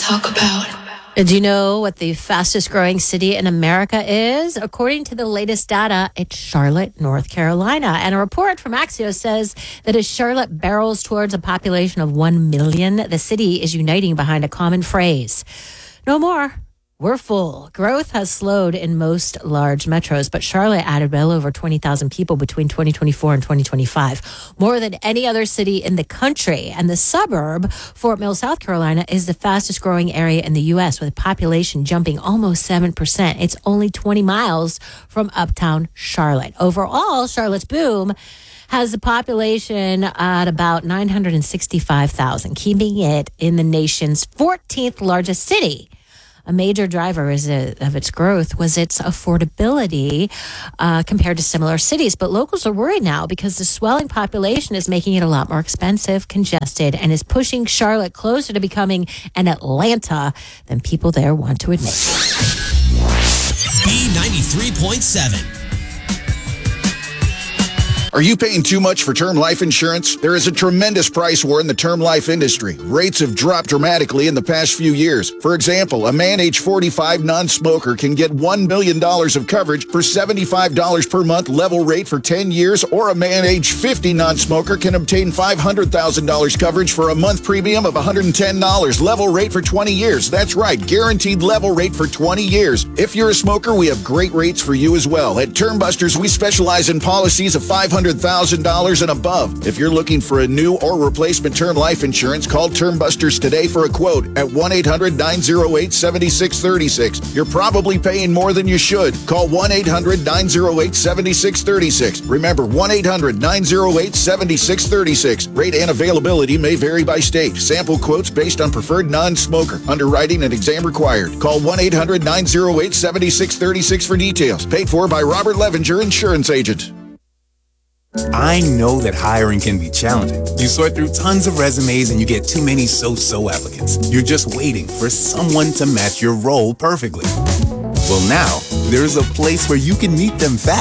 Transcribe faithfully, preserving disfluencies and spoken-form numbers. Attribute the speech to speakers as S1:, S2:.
S1: talk about.
S2: Do you know what the fastest growing city in America is? According to the latest data, it's Charlotte, North Carolina. And a report from Axios says that as Charlotte barrels towards a population of one million, the city is uniting behind a common phrase. No more. We're full. Growth has slowed in most large metros, but Charlotte added well over twenty thousand people between twenty twenty-four and twenty twenty-five, more than any other city in the country. And the suburb, Fort Mill, South Carolina, is the fastest growing area in the U S, with a population jumping almost seven percent. It's only twenty miles from uptown Charlotte. Overall, Charlotte's boom has the population at about nine hundred sixty-five thousand, keeping it in the nation's fourteenth largest city. A major driver is a, of its growth was its affordability uh, compared to similar cities. But locals are worried now because the swelling population is making it a lot more expensive, congested, and is pushing Charlotte closer to becoming an Atlanta than people there want to admit.
S3: B ninety-three point seven.
S4: Are you paying too much for term life insurance? There is a tremendous price war in the term life industry. Rates have dropped dramatically in the past few years. For example, a man age forty-five non-smoker can get one million dollars of coverage for seventy-five dollars per month level rate for ten years, or a man age fifty non-smoker can obtain five hundred thousand dollars coverage for a month premium of one hundred ten dollars level rate for twenty years. That's right, guaranteed level rate for twenty years. If you're a smoker, we have great rates for you as well. At Term Busters, we specialize in policies of five hundred thousand dollars and above. If you're looking for a new or replacement term life insurance, call Term Busters today for a quote at one eight hundred nine oh eight seven six three six. You're probably paying more than you should. Call one eight hundred nine oh eight seven six three six. Remember, one eight hundred nine oh eight seven six three six. Rate and availability may vary by state. Sample quotes based on preferred non-smoker. Underwriting and exam required. Call one eight hundred nine oh eight seven six three six for details. Paid for by Robert Levenger, insurance agent.
S5: I know that hiring can be challenging. You sort through tons of resumes and you get too many so-so applicants. You're just waiting for someone to match your role perfectly. Well, now, there's a place where you can meet them fast.